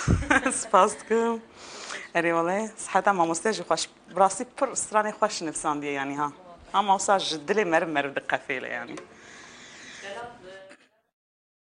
سپاس دکم. اری والله صحت مامۆستێژی خۆش بڕاستی پڕ سترانی خۆش نفساندیە ینی ها مامۆستا ji dilê merim dikefêle yanî